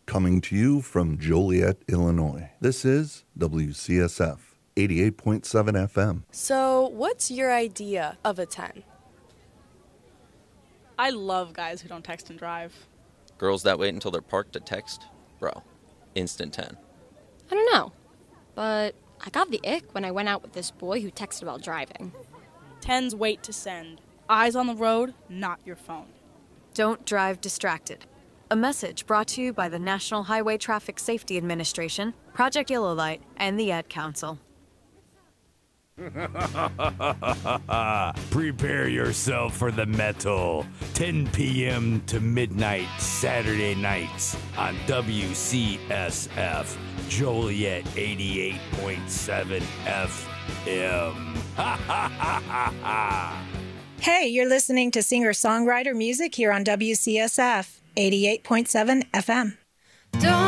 Coming to you from Joliet, Illinois, this is WCSF 88.7 FM. So, what's your idea of a 10? I love guys who don't text and drive. Girls that wait until they're parked to text? Bro, instant 10. I don't know, but I got the ick when I went out with this boy who texted while driving. 10s wait to send. Eyes on the road, not your phone. Don't drive distracted. A message brought to you by the National Highway Traffic Safety Administration, Project Yellow Light, and the Ad Council. Prepare yourself for the metal. 10 p.m. to midnight Saturday nights on WCSF, Joliet 88.7 FM. Hey, you're listening to singer-songwriter music here on WCSF 88.7 FM. Don't